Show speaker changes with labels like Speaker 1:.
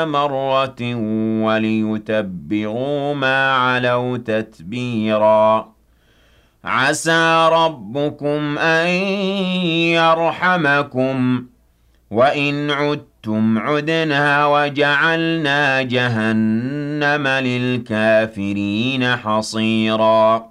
Speaker 1: مرة وليتبروا ما علوا تتبيرا عسى ربكم أن يرحمكم وإن عدتم عدنا وجعلنا جهنم للكافرين حصيرا